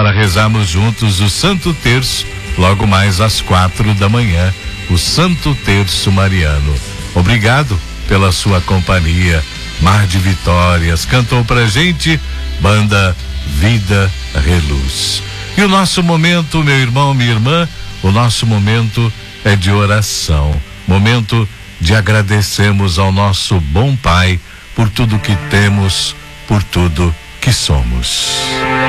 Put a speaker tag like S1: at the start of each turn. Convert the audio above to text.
S1: para rezarmos juntos o Santo Terço, logo mais às 4 da manhã, o Santo Terço Mariano. Obrigado pela sua companhia. Mar de Vitórias cantou pra gente, banda Vida Reluz. E o nosso momento, meu irmão, minha irmã, o nosso momento é de oração, momento de agradecermos ao nosso bom Pai por tudo que temos, por tudo que somos.